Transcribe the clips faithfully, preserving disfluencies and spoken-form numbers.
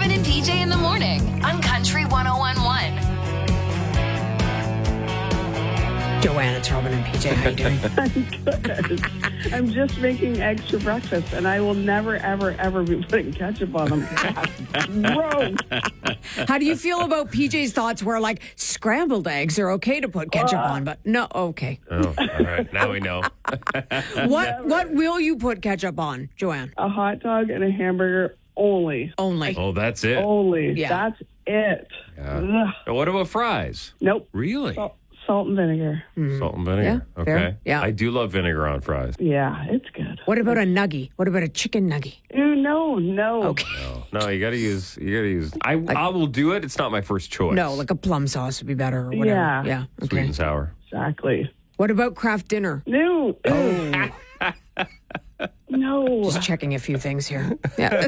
Robin and P J in the morning on Country one oh one point one. Joanne, it's Robin and P J. How you doing? I'm good. I'm just making eggs for breakfast, and I will never, ever, ever be putting ketchup on them. That's gross. How do you feel about P J's thoughts where, like, scrambled eggs are okay to put ketchup Uh, on, but no, okay. Oh, all right. Now we know. What What will you put ketchup on, Joanne? A hot dog and a hamburger only. Only. Oh, that's it. Only. Yeah. That's it. Yeah. Ugh. And what about fries? Nope. Really? Salt, salt and vinegar. Salt and vinegar. Yeah, Okay. fair. Yeah. I do love vinegar on fries. Yeah, it's good. What about a nugget? What about a chicken nugget? Ew, no, no. Okay. No, no, you got to use. You got to use. I I will do it. It's not my first choice. No, like a plum sauce would be better or whatever. Yeah. Yeah. sweet Okay. and sour. Exactly. What about craft dinner? No. Ew. No. Just checking a few things here. Yeah.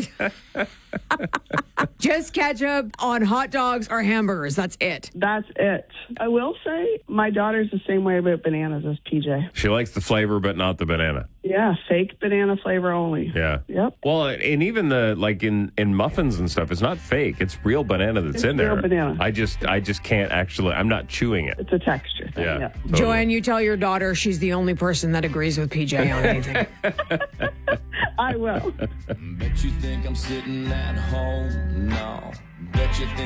Just ketchup on hot dogs or hamburgers. That's it. That's it. I will say my daughter's the same way about bananas as P J. She likes the flavor, but not the banana. Yeah, fake banana flavor only. Yeah. Yep. Well, and even the like in, in muffins and stuff, it's not fake. It's real banana that's It's in real there. banana. I just I just can't actually. I'm not chewing it. It's a texture thing. Yeah. Yeah. totally. Joanne, you tell your daughter she's the only person that agrees with P J on anything. I will. Bet you think I'm sitting at home? No. Bet you think